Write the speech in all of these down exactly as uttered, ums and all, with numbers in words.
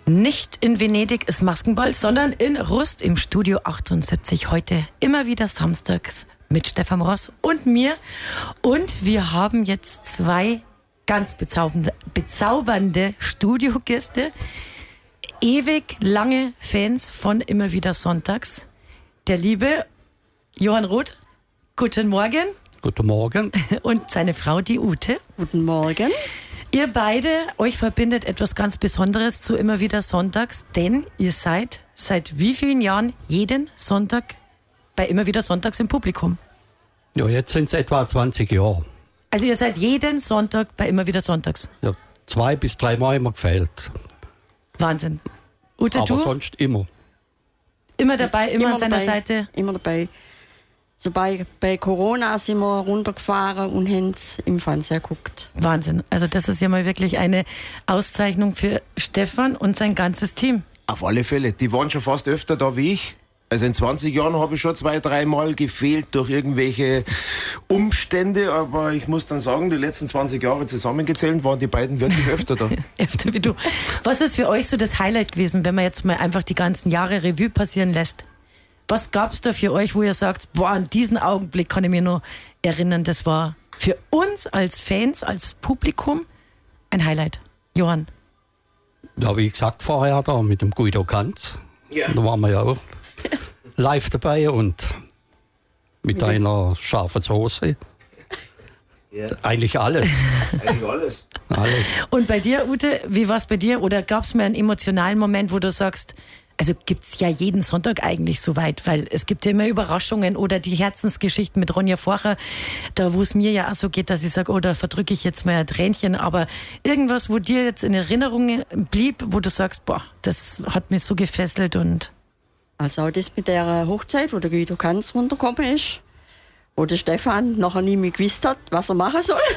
Nicht in Venedig ist Maskenball, sondern in Rust im Studio achtundsiebzig. Heute immer wieder samstags mit Stefan Ross und mir. Und wir haben jetzt zwei ganz bezaubernde, bezaubernde Studiogäste. Ewig lange Fans von Immer wieder sonntags. Der liebe Johann Roth. Guten Morgen. Guten Morgen. Und seine Frau, die Ute. Guten Morgen. Ihr beide, euch verbindet etwas ganz Besonderes zu Immer wieder sonntags, denn ihr seid seit wie vielen Jahren jeden Sonntag bei Immer wieder sonntags im Publikum? Ja, jetzt sind es etwa zwanzig Jahre. Also ihr seid jeden Sonntag bei Immer wieder sonntags? Ja, zwei bis dreimal immer gefehlt. Wahnsinn. Ute, Aber du? sonst immer. Immer dabei, immer, immer an seiner dabei, Seite? Immer dabei. So bei, bei Corona sind wir runtergefahren und haben es im Fernseher geguckt. Wahnsinn. Also das ist ja mal wirklich eine Auszeichnung für Stefan und sein ganzes Team. Auf alle Fälle. Die waren schon fast öfter da wie ich. Also in zwanzig Jahren habe ich schon zwei, dreimal gefehlt durch irgendwelche Umstände. Aber ich muss dann sagen, die letzten zwanzig Jahre zusammengezählt waren die beiden wirklich öfter da. Öfter wie du. Was ist für euch so das Highlight gewesen, wenn man jetzt mal einfach die ganzen Jahre Revue passieren lässt? Was gab's da für euch, wo ihr sagt, boah, an diesen Augenblick kann ich mich nur erinnern, das war für uns als Fans, als Publikum ein Highlight. Johann? Ja, wie gesagt vorher da mit dem Guido Kanz. Ja. Da waren wir ja auch live dabei und mit Ja. einer scharfen Hose. Ja. Eigentlich alles. Eigentlich alles. alles. Und bei dir, Ute, wie war's bei dir? Oder gab's mal einen emotionalen Moment, wo du sagst, also gibt's ja jeden Sonntag eigentlich soweit, weil es gibt ja immer Überraschungen oder die Herzensgeschichten mit Ronja Forcher, da wo es mir ja auch so geht, dass ich sage, oh, da verdrücke ich jetzt mal ein Tränchen, aber irgendwas, wo dir jetzt in Erinnerung blieb, wo du sagst, boah, das hat mich so gefesselt und... Also auch das mit der Hochzeit, wo der Guido Kanz runtergekommen ist, wo der Stefan nachher nie mehr gewusst hat, was er machen soll.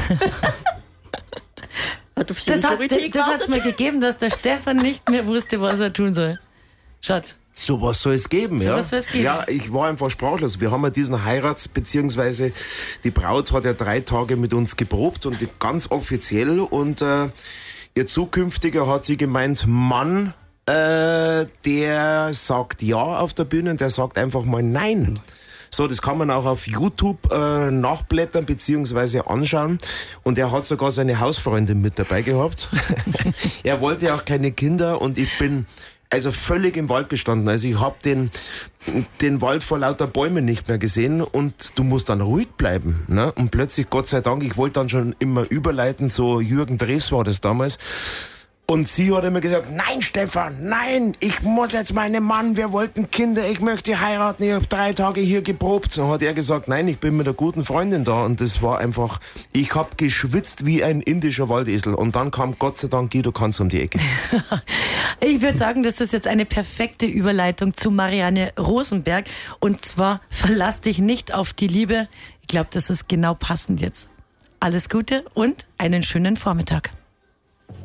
Hat auf Das hat Security das hat's gewartet. mal gegeben, dass der Stefan nicht mehr wusste, was er tun soll. Schatz. So was soll es geben, ja? was soll es geben. Ja, ich war einfach sprachlos. Wir haben ja diesen Heirats-, beziehungsweise die Braut hat ja drei Tage mit uns geprobt und ganz offiziell. Und äh, ihr Zukünftiger hat sie gemeint, Mann, äh, der sagt ja auf der Bühne und der sagt einfach mal nein. So, das kann man auch auf YouTube äh, nachblättern bzw. anschauen. Und er hat sogar seine Hausfreundin mit dabei gehabt. Er wollte auch keine Kinder und ich bin also völlig im Wald gestanden. Also ich habe den, den Wald vor lauter Bäumen nicht mehr gesehen und du musst dann ruhig bleiben. Ne? Und plötzlich, Gott sei Dank, ich wollte dann schon immer überleiten, so Jürgen Drews war das damals. Und sie hat immer gesagt, nein Stefan, nein, ich muss jetzt meinen Mann, wir wollten Kinder, ich möchte heiraten, ich habe drei Tage hier geprobt. Dann hat er gesagt, nein, ich bin mit einer guten Freundin da. Und das war einfach, ich habe geschwitzt wie ein indischer Waldesel. Und dann kam Gott sei Dank Guido Kanz um die Ecke. Ich würde sagen, das ist jetzt eine perfekte Überleitung zu Marianne Rosenberg. Und zwar, verlass dich nicht auf die Liebe. Ich glaube, das ist genau passend jetzt. Alles Gute und einen schönen Vormittag.